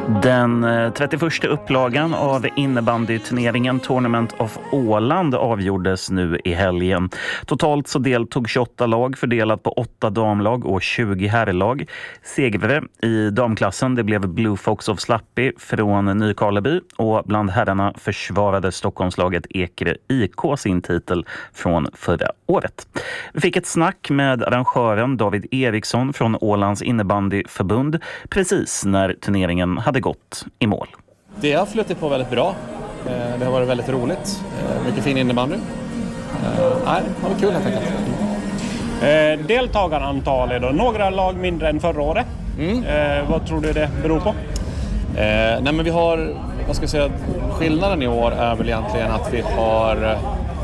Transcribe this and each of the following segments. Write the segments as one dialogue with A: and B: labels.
A: Den 31 upplagan av innebandyturneringen Tournament of Åland avgjordes nu i helgen. Totalt så deltog 28 lag fördelat på 8 damlag och 20 herrlag. Segrare i damklassen det blev Blue Fox of Slappy från Nykarleby och bland herrarna försvarade Stockholmslaget Ekerö IK sin titel från förra året. Vi fick ett snack med arrangören David Eriksson från Ålands innebandyförbund precis när turneringen hade gått i mål.
B: Det har flutit på väldigt bra. Det har varit väldigt roligt. Mycket fin innebandy. Det har varit kul helt enkelt.
C: Deltagarantalet då? Några lag mindre än förra året. Vad tror du det beror på?
B: Nej, men vi har, vad ska jag säga, skillnaden i år är väl egentligen att vi har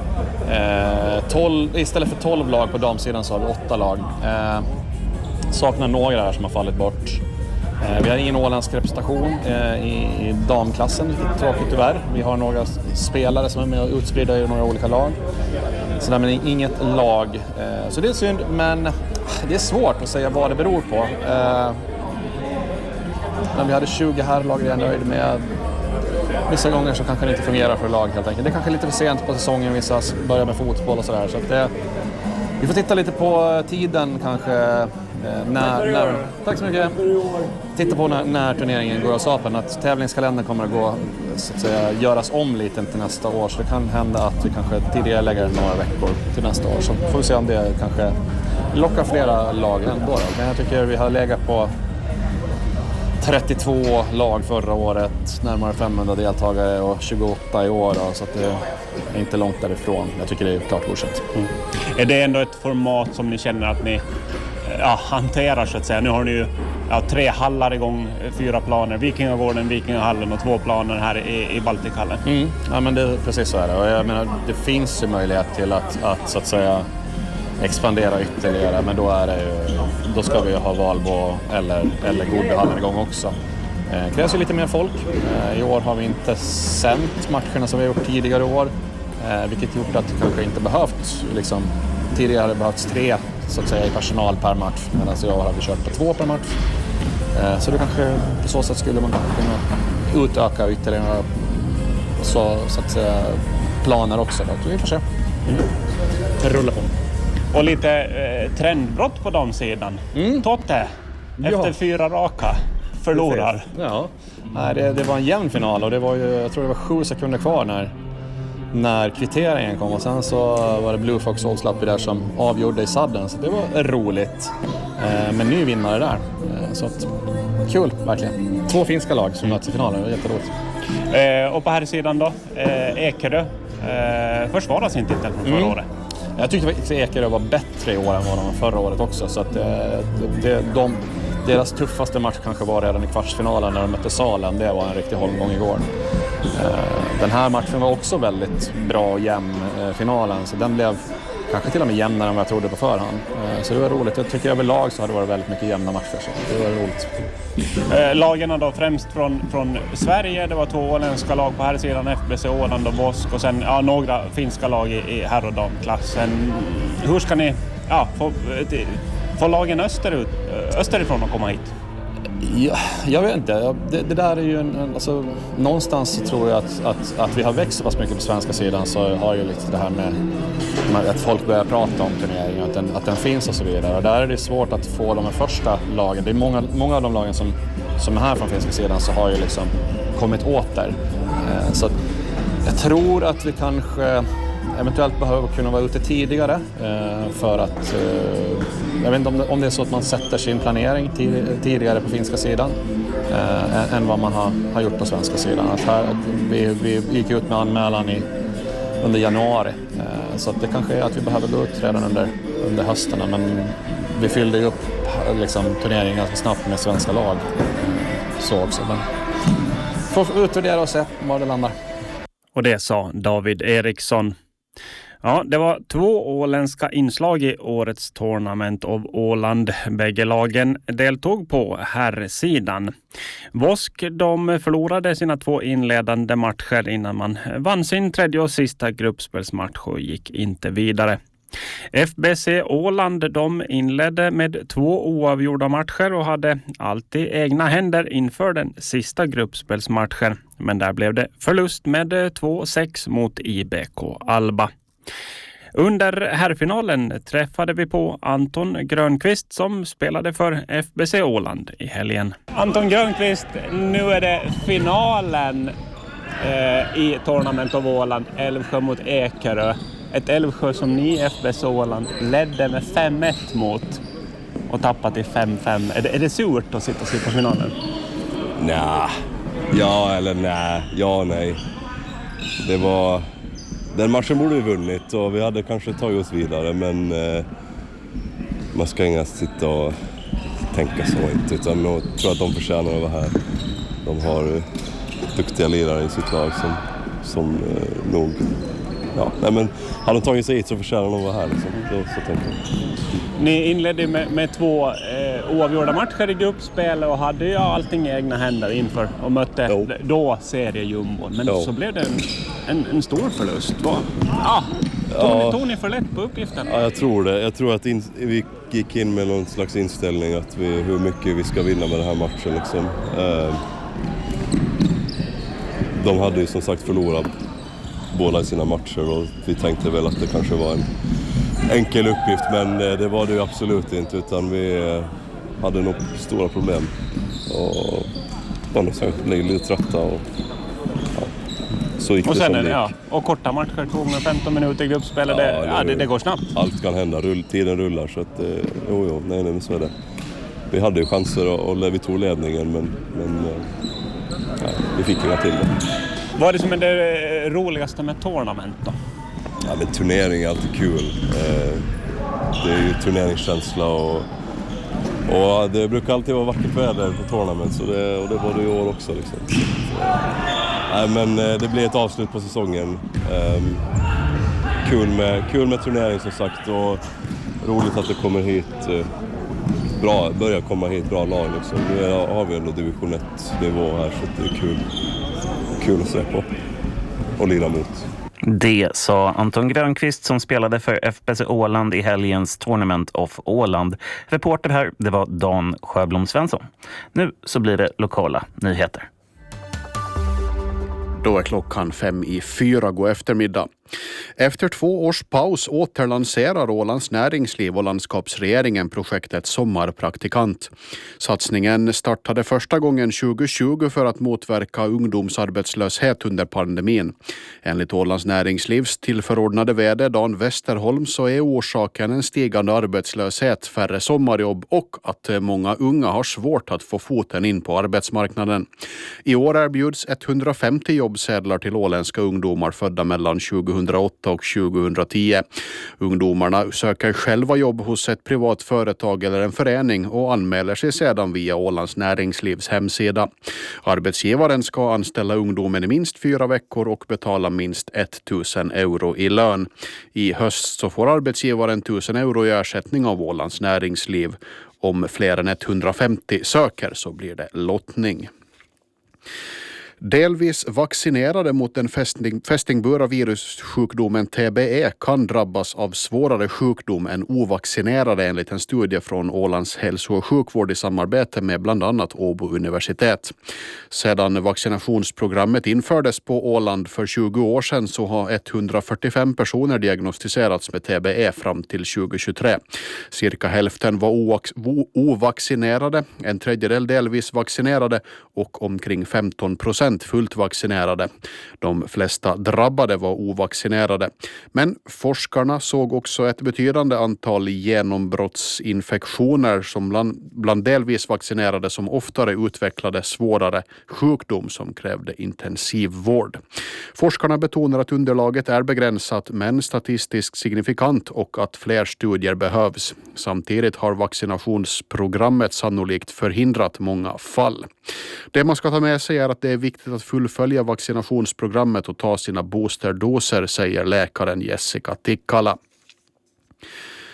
B: 12, istället för 12 lag på damsidan så har vi 8 lag. Saknar några här som har fallit bort. Vi har ingen åländsk representation i damklassen, vilket är tråkigt tyvärr. Vi har några spelare som är med och utspridda i några olika lag. Så där, men inget lag. Så det är synd, men det är svårt att säga vad det beror på. När vi hade 20 herrlag är jag nöjd med. Vissa gånger så kanske det inte fungerar för lag helt enkelt. Det är kanske lite för sent på säsongen, vissa börjar med fotboll och sådär. Så att vi får titta lite på tiden kanske. Tack så mycket. Titta på när turneringen går av stapeln, att tävlingskalendern kommer att gå, så att säga, göras om lite till nästa år, så det kan hända att vi kanske tidigare lägger några veckor till nästa år, så får vi se om det kanske lockar flera lag ändå då. Men jag tycker vi har legat på 32 lag förra året, närmare 500 deltagare och 28 i år då, så att det är inte långt därifrån. Jag tycker det är klart godkänt.
C: Är det ändå ett format som ni känner att ni hanterar så att säga? Nu har ni ju 3 hallar igång, 4 planer, Vikingagården, Vikingahallen och 2 planer här i Baltikhallen.
B: Ja, men det, precis så är det. Och jag menar, det finns ju möjlighet till att så att säga expandera ytterligare, men då ska vi ha Valbo eller Godbyhallen igång också. Det krävs ju lite mer folk. I år har vi inte sänt matcherna som vi har gjort tidigare år, vilket gjort att det kanske inte behövt, liksom, tidigare hade det behövts 3 så att säga i personal per match, medan jag hade kört på 2 per match. Så det kanske på så sätt skulle man kunna utöka ytterligare så att säga planer också. Då. Vi får se.
C: Rulla på. Och lite trendbrott på damsidan. Totte efter 4 raka förlorar.
B: Ja. Nej, det var en jämn final och det var ju, jag tror det var 7 sekunder kvar när kvitteringen kom, och sen så var det Blue Fox of Slappy där som avgjorde i sadden, så det var roligt. Men ny vinnare där. Så att, kul, verkligen. 2 finska lag som möts i finalen, det var jätteroligt.
C: Och på här sidan då, Ekerö försvarar sin titel från förra året.
B: Jag tyckte faktiskt att Ekerö var bättre i år än vad de var förra året också, så att deras tuffaste match kanske var redan i kvartsfinalen när de mötte Salen. Det var en riktig holmgång igår. Den här matchen var också väldigt bra och jämn, finalen, så den blev kanske till och med jämnare än vad jag trodde på förhand. Så det var roligt. Jag tycker överlag så har det varit väldigt mycket jämna matcher, så det var roligt.
C: Lagen då främst från Sverige, det var 2 åländska lag på här sidan, FBC Åland och Vosk, och sen några finska lag i herr- och damklassen. Hur ska ni få lagen österifrån att komma hit?
B: Ja, jag vet inte. Det där är ju alltså, någonstans tror jag att vi har växt så pass mycket på svenska sidan, så har ju lite det här med att folk börjar prata om turneringen, att den finns och så vidare. Och där är det svårt att få de första lagen. Det är många av de lagen som är här från finska sidan så har ju liksom kommit åter. Så att jag tror att vi kanske eventuellt behöver kunna vara ute tidigare för att jag vet inte om det är så att man sätter sin planering tidigare på finska sidan än vad man har gjort på svenska sidan. Att vi gick ut med anmälan under januari, så att det kanske är att vi behöver gå ut redan under hösten, men vi fyllde ju upp liksom turneringen ganska snabbt med svenska lag, så också. Men får utvärdera och se var det landar.
C: Och det sa David Eriksson. Ja, det var 2 åländska inslag i årets Tournament of Åland. Bägge lagen deltog på herrsidan. Vosk, de förlorade sina 2 inledande matcher innan man vann sin 3:e och sista gruppspelsmatch och gick inte vidare. FBC Åland de inledde med 2 oavgjorda matcher och hade alltid egna händer inför den sista gruppspelsmatchen. Men där blev det förlust med 2-6 mot IBK Alba. Under herrfinalen träffade vi på Anton Grönqvist som spelade för FBC Åland i helgen. Anton Grönqvist, nu är det finalen i Tournament of Åland, Älvsjö mot Ekerö. Ett Älvsjö som ni FBC Åland ledde med 5-1 mot och tappade till 5-5. Är det surt att sitta och se på finalen?
D: Nej. Ja eller nej. Ja och nej. Det var... Den matchen borde vi vunnit och vi hade kanske tagit oss vidare, men man ska inte sitta och tänka så inte, utan jag tror att de förtjänar att vara här. De har duktiga lirare i sitt lag som nog... Ja, nej, men hade de tagit sig hit så förtjänar de att vara här. Liksom. Så tänker jag.
C: Ni inledde med 2 oavgjorda matcher i gruppspel och hade ju allting i egna händer inför och mötte då seriejumbon. Men så blev det en stor förlust. Tog ni för lätt på uppgiften?
D: Ja, jag tror det. Jag tror att vi gick in med någon slags inställning att hur mycket vi ska vinna med den här matchen. Liksom. De hade ju som sagt förlorat båda i sina matcher och vi tänkte väl att det kanske var en enkel uppgift, men det var det ju absolut inte, utan vi hade nog stora problem och var nog blev lite trötta och så gick
C: och
D: det
C: sen
D: som det gick.
C: Och korta matcher tog med 15 minuter i gruppspelet, det går snabbt.
D: Allt kan hända, tiden rullar, så att nej, så är det. Vi hade ju chanser och vi tog ledningen, men vi fick inga till det.
C: Vad är det som är det roligaste med tournament då?
D: Ja, men turnering är alltid kul. Det är ju turneringskänsla och det brukar alltid vara vackert väder på tournament, och det var det i år också. Liksom. Men det blir ett avslut på säsongen. Kul med turnering som sagt, och roligt att det kommer hit börjar komma hit bra lag. Liksom. Nu har vi ändå division 1-nivå här, så det är kul att se på och lira mot.
A: Det sa Anton Grönqvist som spelade för FBC Åland i helgens Tournament of Åland. Reporter här, det var Dan Sjöblom Svensson. Nu så blir det lokala nyheter.
E: Då är klockan 5:04, god eftermiddag. Efter 2 års paus återlanserar Ålands näringsliv och landskapsregeringen projektet Sommarpraktikant. Satsningen startade första gången 2020 för att motverka ungdomsarbetslöshet under pandemin. Enligt Ålands näringslivs tillförordnade vd Dan Westerholm så är orsaken en stigande arbetslöshet, färre sommarjobb och att många unga har svårt att få foten in på arbetsmarknaden. I år erbjuds 150 jobbsedlar till åländska ungdomar födda mellan 2008 och 2010. Ungdomarna söker själva jobb hos ett privat företag eller en förening och anmäler sig sedan via Ålands näringslivs hemsida. Arbetsgivaren ska anställa ungdomen i minst 4 veckor och betala minst 1000 euro i lön. I höst så får arbetsgivaren 1000 euro i ersättning av Ålands näringsliv. Om fler än 150 söker så blir det lottning. Delvis vaccinerade mot den fästingbura virussjukdomen TBE kan drabbas av svårare sjukdom än ovaccinerade enligt en studie från Ålands hälso- och sjukvård i samarbete med bland annat Åbo universitet. Sedan vaccinationsprogrammet infördes på Åland för 20 år sedan så har 145 personer diagnostiserats med TBE fram till 2023. Cirka hälften var ovaccinerade, en tredjedel delvis vaccinerade och omkring 15% fullt vaccinerade. De flesta drabbade var ovaccinerade. Men forskarna såg också ett betydande antal genombrottsinfektioner som bland delvis vaccinerade som oftare utvecklade svårare sjukdom som krävde intensivvård. Forskarna betonar att underlaget är begränsat men statistiskt signifikant och att fler studier behövs. Samtidigt har vaccinationsprogrammet sannolikt förhindrat många fall. Det man ska ta med sig är att det är viktigt att fullfölja vaccinationsprogrammet och ta sina boosterdoser, säger läkaren Jessica Tikkala.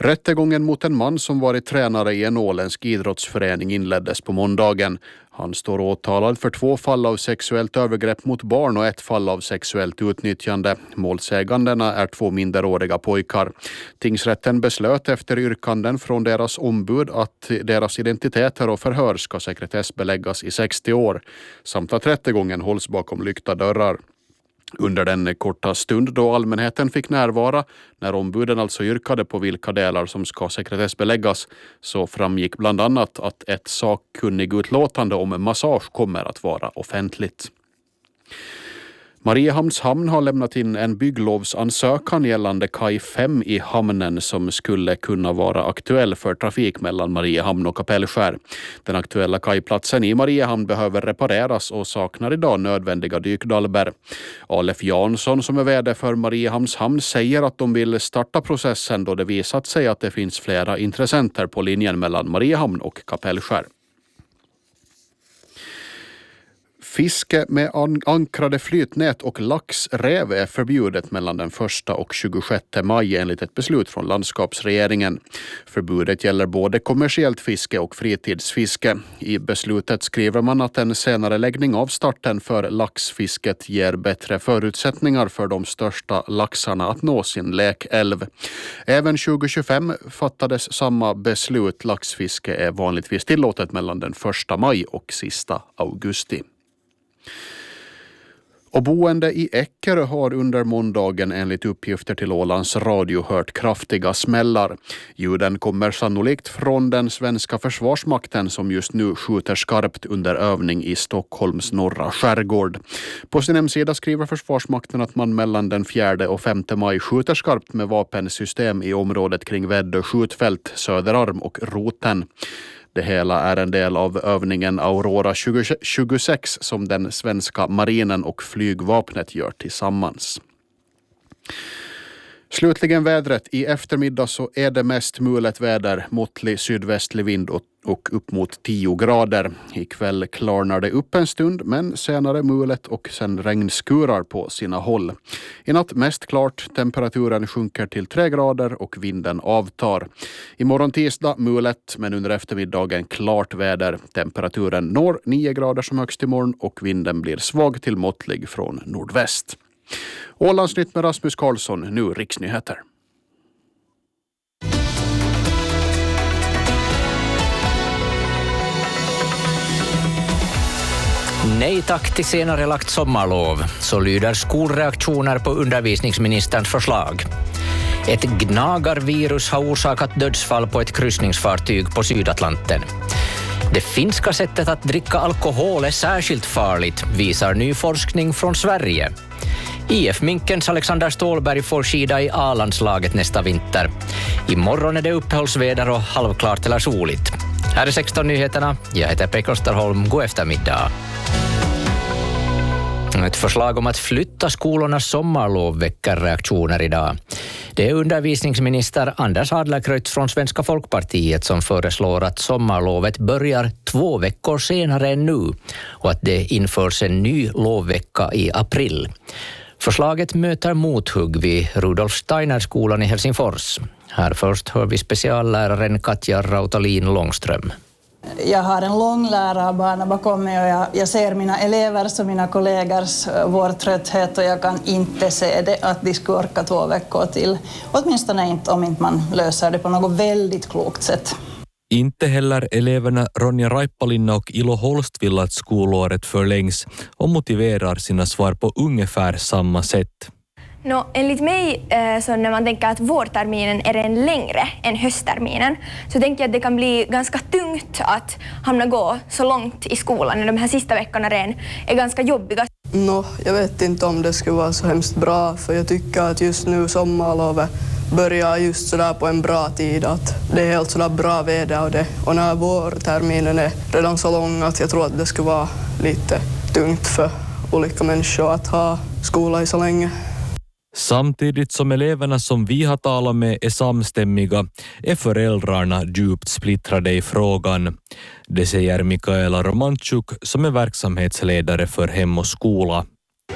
E: Rättegången mot en man som varit tränare i en åländsk idrottsförening inleddes på måndagen. Han står åtalad för 2 fall av sexuellt övergrepp mot barn och 1 fall av sexuellt utnyttjande. Målsägandena är 2 minderåriga pojkar. Tingsrätten beslöt efter yrkanden från deras ombud att deras identiteter och förhör ska sekretessbeläggas i 60 år samt att rättegången hålls bakom lyckta dörrar. Under den korta stund då allmänheten fick närvara, när ombuden alltså yrkade på vilka delar som ska sekretessbeläggas, så framgick bland annat att ett sakkunnigutlåtande om massage kommer att vara offentligt. Mariehamns hamn har lämnat in en bygglovsansökan gällande kaj 5 i hamnen som skulle kunna vara aktuell för trafik mellan Mariehamn och Kapellskär. Den aktuella kajplatsen i Mariehamn behöver repareras och saknar idag nödvändiga dykdalber. Alef Jansson som är vd för Mariehamns hamn säger att de vill starta processen då det visat sig att det finns flera intressenter på linjen mellan Mariehamn och Kapellskär. Fiske med ankrade flytnät och laxräv är förbjudet mellan den 1 och 26 maj enligt ett beslut från landskapsregeringen. Förbudet gäller både kommersiellt fiske och fritidsfiske. I beslutet skriver man att en senare läggning av starten för laxfisket ger bättre förutsättningar för de största laxarna att nå sin lekälv. Även 2025 fattades samma beslut. Laxfiske är vanligtvis tillåtet mellan den 1 maj och sista augusti. Och boende i Eckerö har under måndagen enligt uppgifter till Ålands Radio hört kraftiga smällar. Ljuden kommer sannolikt från den svenska försvarsmakten som just nu skjuter skarpt under övning i Stockholms norra skärgård. På sin hemsida skriver försvarsmakten att man mellan den 4 och 5 maj skjuter skarpt med vapensystem i området kring Väddö skjutfält, Söderarm och Roten. Det hela är en del av övningen Aurora 2026 som den svenska marinen och flygvapnet gör tillsammans. Slutligen vädret. I eftermiddag så är det mest mulet väder, måttlig sydvästlig vind och upp mot 10 grader. Ikväll klarnar det upp en stund men senare mulet och sen regnskurar på sina håll. I natt mest klart, temperaturen sjunker till 3 grader och vinden avtar. Imorgon tisdag mulet men under eftermiddagen klart väder. Temperaturen når 9 grader som högst imorgon och vinden blir svag till måttlig från nordväst. Ålandsnytt med Rasmus Karlsson, nu riksnyheter.
F: Nej tack till senare lagt sommarlov, så lyder skolreaktioner på undervisningsministerns förslag. Ett gnagarvirus har orsakat dödsfall på ett kryssningsfartyg på Sydatlanten. Det finska sättet att dricka alkohol är särskilt farligt, visar ny forskning från Sverige. IF-minkens Alexander Ståhlberg får skida i A-landslaget nästa vinter. Imorgon är det uppehållsväder och halvklart eller soligt. Här är 16 nyheterna. Jag heter Pekka Österholm. God eftermiddag. Ett förslag om att flytta skolornas sommarlov väcker reaktioner idag. Det är undervisningsminister Anders Adlercreutz från Svenska folkpartiet som föreslår att sommarlovet börjar 2 veckor senare än nu och att det införs en ny lovvecka i april. Förslaget möter mothugg vid Rudolf Steiner-skolan i Helsingfors. Här först hör vi specialläraren Katja Rautalin Långström.
G: Jag har en lång lärarbana bakom mig och jag ser mina elevers och mina kollegors vårtrötthet och jag kan inte se det att de ska orka 2 veckor till. Åtminstone inte om inte man löser det på något väldigt klokt sätt.
H: Inte heller eleverna Ronja Raippalinna och Ilo Holst vill att skolåret förlängs och motiverar sina svar på ungefär samma sätt.
I: Enligt mig, så när man tänker att vårterminen är en längre än höstterminen, så tänker jag att det kan bli ganska tungt att hamna gå så långt i skolan när de här sista veckorna redan är ganska jobbiga.
J: Jag vet inte om det skulle vara så hemskt bra, för jag tycker att just nu sommarlovet börjar just sådär på en bra tid, att det är helt sådär bra väder och när vårterminen är redan så lång att jag tror att det skulle vara lite tungt för olika människor att ha skola i så länge.
H: Samtidigt som eleverna som vi har talat med är samstämmiga är föräldrarna djupt splittrade i frågan. Det säger Mikaela Romanchuk som är verksamhetsledare för Hem och skola.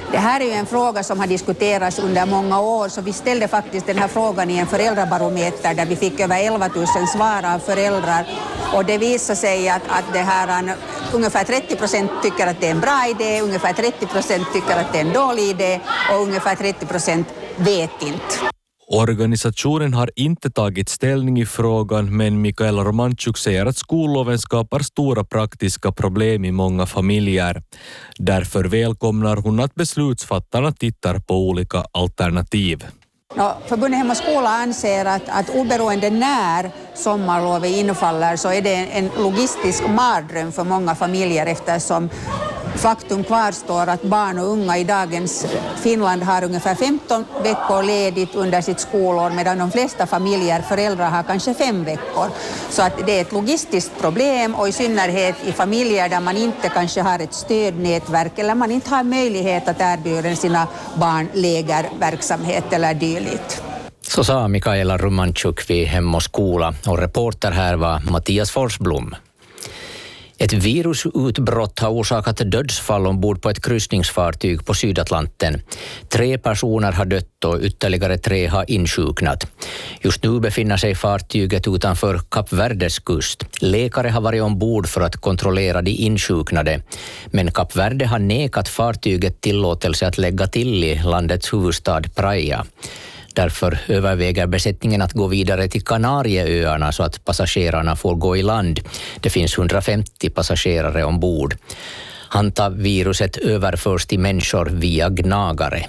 K: Det här är ju en fråga som har diskuterats under många år, så vi ställde faktiskt den här frågan i en föräldrabarometer där vi fick över 11 000 svar av föräldrar, och det visade sig att det här, ungefär 30% tycker att det är en bra idé, ungefär 30% tycker att det är en dålig idé och ungefär 30% vet inte.
H: Organisationen har inte tagit ställning i frågan, men Mikaela Romanchuk säger att skolloven skapar stora praktiska problem i många familjer. Därför välkomnar hon att beslutsfattarna tittar på olika alternativ.
K: Förbundet Hem och skola anser att oberoende när sommarlovet infaller så är det en logistisk mardröm för många familjer, eftersom faktum kvarstår att barn och unga i dagens Finland har ungefär 15 veckor ledigt under sitt skolår, medan de flesta familjer, föräldrar, har kanske 5 veckor. Så att det är ett logistiskt problem, och i synnerhet i familjer där man inte kanske har ett stödnätverk eller man inte har möjlighet att erbjuda sina barn lägerverksamhet eller dylikt.
F: Så sa Mikaela Romanchuk vid Hem och skola, och reporter här var Mattias Forsblom. Ett virusutbrott har orsakat dödsfall ombord på ett kryssningsfartyg på Sydatlanten. 3 personer har dött och ytterligare 3 har insjuknat. Just nu befinner sig fartyget utanför Kap Verdes kust. Läkare har varit ombord för att kontrollera de insjuknade. Men Kap Verde har nekat fartyget tillåtelse att lägga till i landets huvudstad Praia. Därför överväger besättningen att gå vidare till Kanarieöarna så att passagerarna får gå i land. Det finns 150 passagerare ombord. Hantaviruset överförs till människor via gnagare.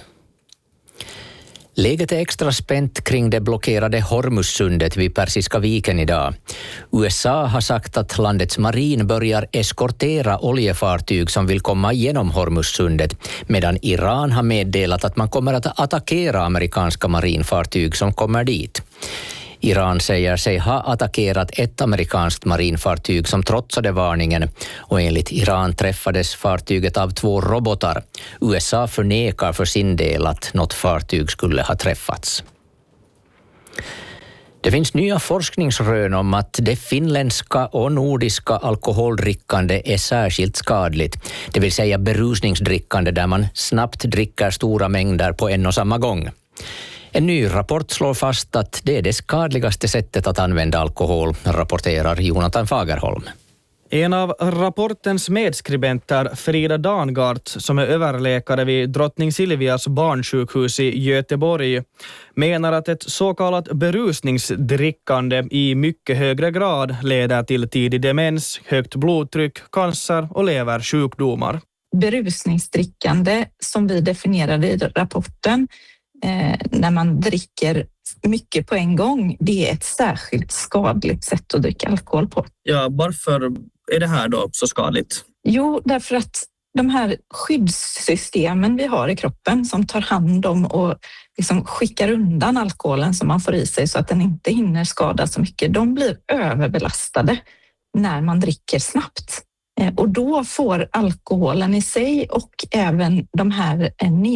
F: Läget är extra spänt kring det blockerade Hormuzsundet vid Persiska viken idag. USA har sagt att landets marin börjar eskortera oljefartyg som vill komma igenom Hormuzsundet, medan Iran har meddelat att man kommer att attackera amerikanska marinfartyg som kommer dit. Iran säger sig ha attackerat ett amerikanskt marinfartyg som trotsade varningen, och enligt Iran träffades fartyget av 2 robotar. USA förnekar för sin del att något fartyg skulle ha träffats. Det finns nya forskningsrön om att det finländska och nordiska alkoholdrickande är särskilt skadligt. Det vill säga berusningsdrickande där man snabbt dricker stora mängder på en och samma gång. En ny rapport slår fast att det är det skadligaste sättet att använda alkohol, rapporterar Jonathan Fagerholm.
L: En av rapportens medskribenter, Frida Dangart, som är överläkare vid Drottning Silvias barnsjukhus i Göteborg, menar att ett så kallat berusningsdrickande i mycket högre grad leder till tidig demens, högt blodtryck, cancer och leversjukdomar.
M: Berusningsdrickande, som vi definierade i rapporten, när man dricker mycket på en gång, det är ett särskilt skadligt sätt att dricka alkohol på.
L: Ja, varför är det här då så skadligt?
M: Jo, därför att de här skyddssystemen vi har i kroppen som tar hand om och liksom skickar undan alkoholen som man får i sig så att den inte hinner skada så mycket, de blir överbelastade när man dricker snabbt. Och då får alkoholen i sig och även de här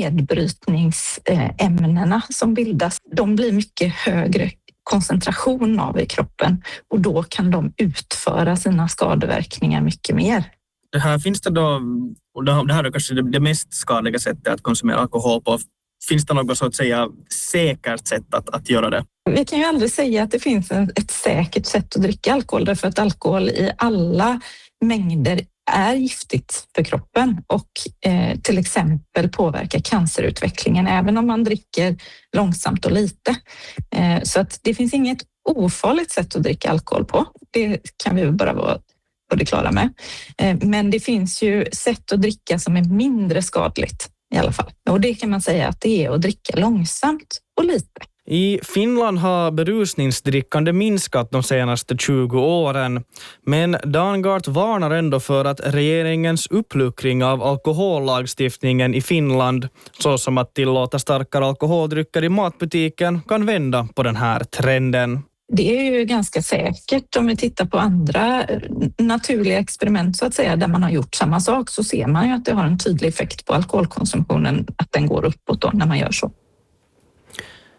M: nedbrytningsämnena som bildas, de blir mycket högre koncentration av i kroppen, och då kan de utföra sina skadeverkningar mycket mer.
L: Det här finns det då, och det här är kanske det mest skadliga sättet att konsumera alkohol på. Finns det något så att säga säkert sätt att göra det?
M: Vi kan ju aldrig säga att det finns ett säkert sätt att dricka alkohol, därför att alkohol i alla mängder är giftigt för kroppen och till exempel påverkar cancerutvecklingen även om man dricker långsamt och lite. Så att det finns inget ofarligt sätt att dricka alkohol på. Det kan vi bara vara på det klara med. Men det finns ju sätt att dricka som är mindre skadligt i alla fall. Och det kan man säga att det är att dricka långsamt och lite.
L: I Finland har berusningsdrickande minskat de senaste 20 åren, men Dangart varnar ändå för att regeringens uppluckring av alkohollagstiftningen i Finland, såsom att tillåta starkare alkoholdrycker i matbutiken, kan vända på den här trenden.
M: Det är ju ganska säkert. Om vi tittar på andra naturliga experiment så att säga, där man har gjort samma sak, så ser man ju att det har en tydlig effekt på alkoholkonsumtionen, att den går uppåt då när man gör så.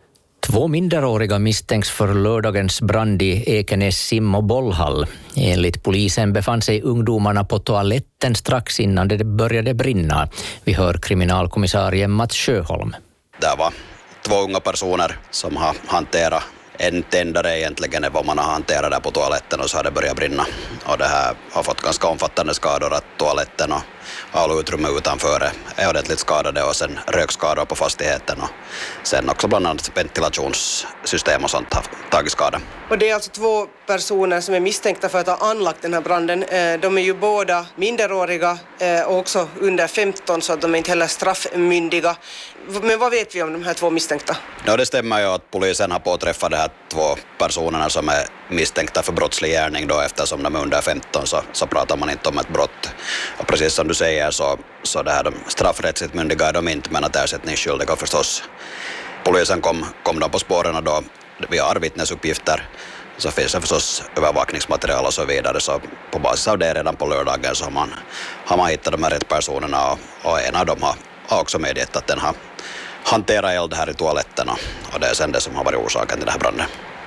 F: 2 minderåriga misstänks för lördagens brand i Ekenäs sim- och bollhall. Enligt polisen befann sig ungdomarna på toaletten strax innan det började brinna. Vi hör kriminalkommissarie Mats Sjöholm.
N: Det var 2 unga personer som har hanterat en tändare egentligen vad man har hanterat där på toaletten, och så har det börjat brinna. Och det här har fått ganska omfattande skador, att toaletten och all utrymme utanför är ordentligt skadade, och sen rökskador på fastigheten, och sen också bland annat ventilationssystem och sånt har tagit skada.
O: Och det är alltså 2 personer som är misstänkta för att ha anlagt den här branden. De är ju båda minderåriga och också under 15, så att de är inte heller straffmyndiga. Men vad vet vi om de här 2 misstänkta?
N: Ja, det stämmer ju att polisen har påträffat de här 2 personerna som är misstänkta för brottslig gärning då, eftersom de är under 15 så pratar man inte om ett brott. Och precis som du säger så det här, de straffrättsligt myndiga är de inte, men att ersättningsskyldiga förstås. Polisen kom då på spåren då vi har vittnesuppgifter, så finns det förstås övervakningsmaterial och så vidare, så på basis av det redan på lördagen så har man hittat de här rätt personerna, och en av dem har också medgett att den har hanterat eld här i toaletten, och det är sen det som har varit orsaken till den här branden.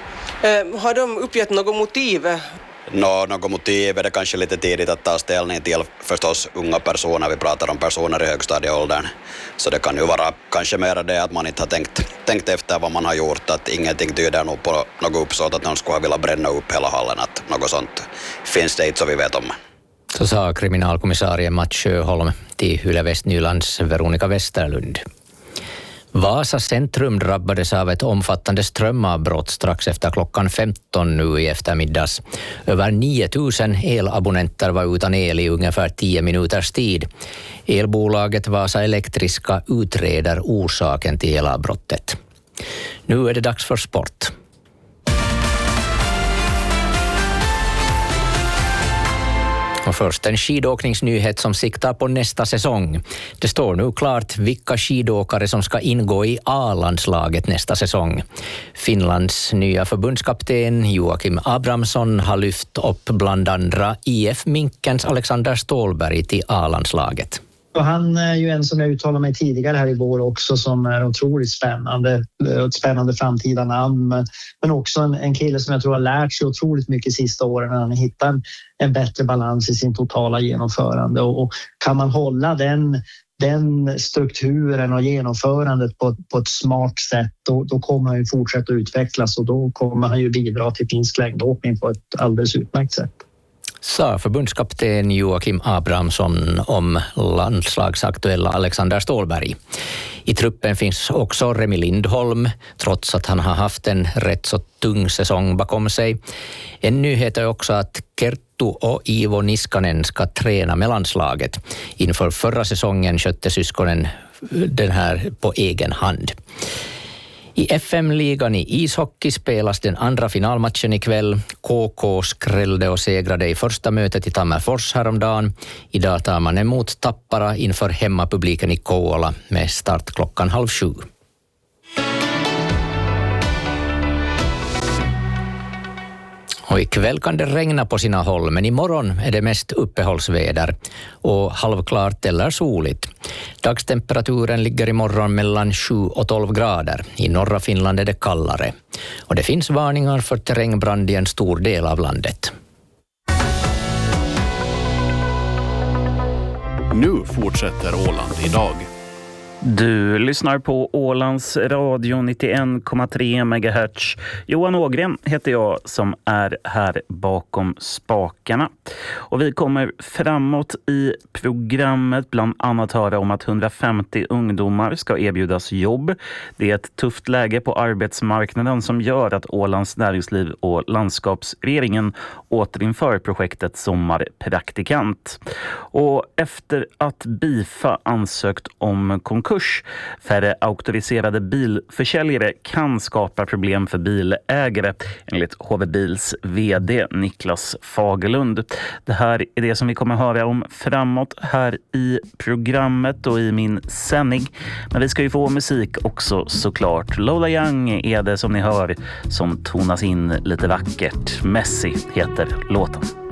O: Har de uppgett något motiv?
N: Något motiv är det kanske lite tidigt att ta ställning till, förstås unga personer, vi pratar om personer i högstadieåldern, så det kan ju vara kanske mer det att man inte har tänkt efter vad man har gjort, att ingenting tyder nog på något uppsåt att någon skulle ha velat bränna upp hela hallen, att något sånt finns det inte så vi vet om.
F: Så sa kriminalkommissarie Mats Sjöholm till Yle Västnylands Veronica Westerlund. Vasa centrum drabbades av ett omfattande strömavbrott strax efter klockan 15 nu i eftermiddags. Över 9000 elabonnenter var utan el i ungefär 10 minuters tid. Elbolaget Vasa Elektriska utreder orsaken till elavbrottet. Nu är det dags för sport. Och först en skidåkningsnyhet som siktar på nästa säsong. Det står nu klart vilka skidåkare som ska ingå i A-landslaget nästa säsong. Finlands nya förbundskapten Joakim Abrahamsson har lyft upp bland andra IF Minkens Alexander Ståhlberg till A-landslaget.
P: Och han är ju en som jag uttalade mig tidigare här i vår också, som är otroligt spännande. Ett spännande framtida namn. Men också en kille som jag tror har lärt sig otroligt mycket sista åren när han hittar en bättre balans i sin totala genomförande. Och kan man hålla den strukturen och genomförandet på ett smart sätt, då kommer han ju fortsätta utvecklas, och då kommer han ju bidra till finsk längdåkning på ett alldeles utmärkt sätt.
F: Sa förbundskapten Joakim Abrahamsson om landslagsaktuella Alexander Ståhlberg. I truppen finns också Remi Lindholm, trots att han har haft en rätt så tung säsong bakom sig. En nyhet är också att Kerttu och Ivo Niskanen ska träna med landslaget. Inför förra säsongen skötte syskonen den här på egen hand. I FM-ligan i ishockey spelas den andra finalmatchen ikväll. KK skrällde och segrade i första mötet i Tammerfors häromdagen. Idag tar man emot Tappara inför hemmapubliken i Kouvola med start klockan 6:30. Och ikväll kan det regna på sina håll, men imorgon är det mest uppehållsväder och halvklart eller soligt. Dagstemperaturen ligger imorgon mellan 7 och 12 grader. I norra Finland är det kallare. Och det finns varningar för terrängbrand i en stor del av landet.
E: Nu fortsätter Åland idag.
A: Du lyssnar på Ålands radio 91,3 MHz. Johan Ågren heter jag som är här bakom spakarna. Och vi kommer framåt i programmet bland annat höra om att 150 ungdomar ska erbjudas jobb. Det är ett tufft läge på arbetsmarknaden som gör att Ålands näringsliv och landskapsregeringen återinför projektet Sommarpraktikant. Och efter att BIFA ansökt om konkurs, färre auktoriserade bilförsäljare kan skapa problem för bilägare, enligt HV Bils vd Niklas Fagerlund. Det här är det som vi kommer höra om framåt här i programmet och i min sändning. Men vi ska ju få musik också såklart. Lola Young är det som ni hör som tonas in lite vackert. Messi heter låten.